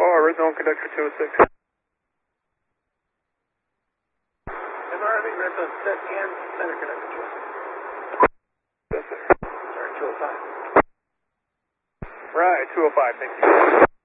original conductor 206. MRV, that's on set and center conductor 206. Yes, sir. Sorry, 205. Right, 205, thank you.